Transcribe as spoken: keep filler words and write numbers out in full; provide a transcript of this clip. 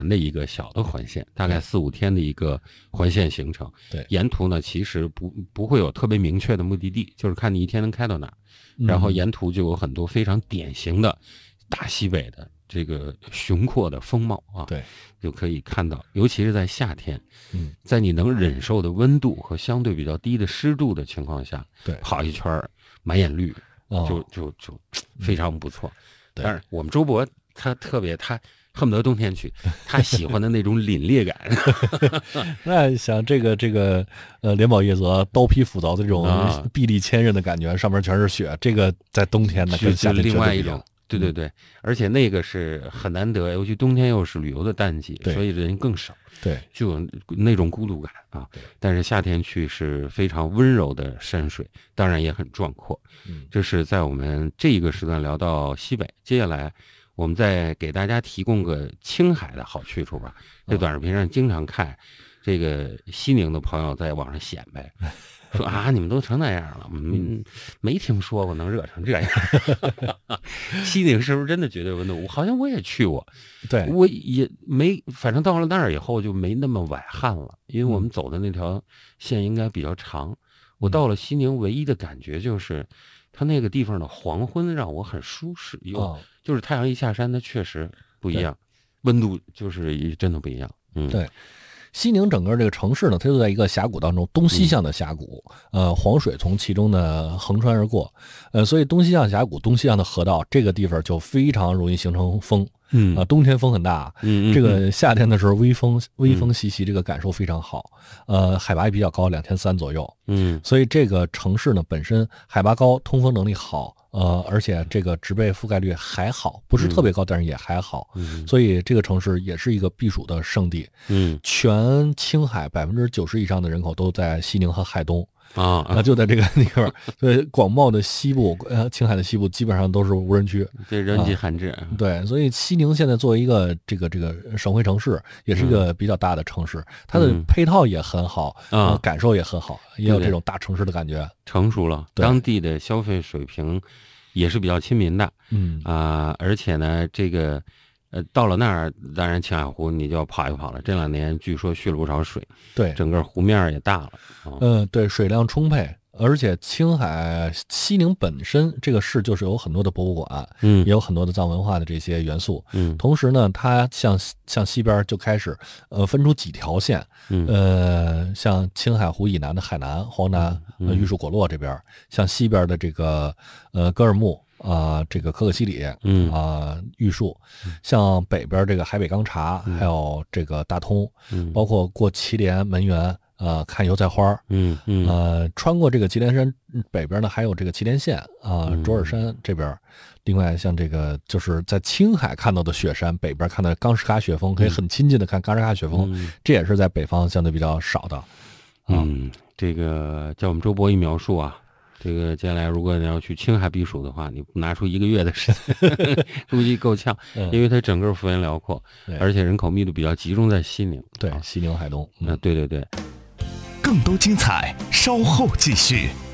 的一个小的环线，大概四五天的一个环线行程。 对， 沿途呢其实不不会有特别明确的目的地，就是看你一天能开到哪儿。然后沿途就有很多非常典型的大西北的这个雄阔的风貌啊， 对， 就可以看到，尤其是在夏天， 嗯， 在你能忍受的温度和相对比较低的湿度的情况下， 对， 跑一圈满眼绿， 哦、 就就就非常不错。 对， 但是我们周博他特别，他恨不得冬天去，他喜欢的那种凛冽感。 那想这个这个呃联保夜泽刀劈斧凿的这种臂力千仞的感觉，上面全是雪，这个在冬天呢跟夏天另外一种。对对对，而且那个是很难得，尤其冬天又是旅游的淡季，所以人更少， 对， 就有那种孤独感啊。但是夏天去是非常温柔的山水，当然也很壮阔。 嗯， 这是在我们这一个时段聊到西北，接下来我们再给大家提供个青海的好去处吧。这短视频上经常看这个西宁的朋友在网上显摆。说啊，你们都成那样了，没没听说过能热成这样。西宁是不是真的绝对温度？好像我也去过， 对， 我也没，反正到了那儿以后就没那么崴汗了，因为我们走的那条线应该比较长。我到了西宁，唯一的感觉就是，它那个地方的黄昏让我很舒适，有就是太阳一下山，它确实不一样，温度就是真的不一样。嗯， 对。西宁整个这个城市呢，它就在一个峡谷当中，东西向的峡谷，嗯、呃，黄水从其中呢横穿而过，呃，所以东西向峡谷、东西向的河道这个地方就非常容易形成风， 嗯啊、 呃，冬天风很大， 嗯， 这个夏天的时候微风微风习习，这个感受非常好，呃，海拔也比较高，两千三左右， 嗯， 所以这个城市呢本身海拔高，通风能力好。呃，而且这个植被覆盖率还好，不是特别高，嗯、但是也还好， 嗯， 所以这个城市也是一个避暑的圣地。 嗯， 全青海百分之九十以上的人口都在西宁和海东啊， 那就在这个地方。对，广袤的西部，呃，青海的西部基本上都是无人区， 对，人迹罕至、啊。 对，所以西宁现在作为一个这个这个省会城市，也是一个比较大的城市，嗯、它的配套也很好，啊、嗯，感受也很好，也有这种大城市的感觉。 成熟了，当地的消费水平也是比较亲民的， 嗯啊、呃，而且呢，这个呃，到了那儿，当然青海湖你就要跑一跑了。这两年据说蓄了不少水， 对， 整个湖面也大了。 嗯、呃，对，水量充沛，而且青海西宁本身这个市就是有很多的博物馆， 嗯， 也有很多的藏文化的这些元素， 嗯， 同时呢，它向向西边就开始呃分出几条线， 嗯， 呃，像青海湖以南的海南、黄南、 嗯、 呃玉树果洛这边，像西边的这个呃格尔木。啊、呃，这个可可西里， 嗯啊、呃，玉树，像北边这个海北钢察， 嗯、 还有这个大通， 嗯， 包括过祁连门源，呃，看油菜花， 嗯嗯， 呃，穿过这个祁连山北边呢，还有这个祁连县啊、呃，卓尔山这边。另外，像这个就是在青海看到的雪山，北边看到冈什喀雪峰，可以很亲近的看冈什喀雪峰， 嗯、 这也是在北方相对比较少的。 嗯，这个叫我们周博一描述啊。这个接下来，如果你要去青海避暑的话，你拿出一个月的时间，估计够呛， 嗯、 因为它整个幅员辽阔，而且人口密度比较集中在西宁。 对， 啊、 西宁海东。 嗯、呃，对对对。 更多精彩，稍后继续。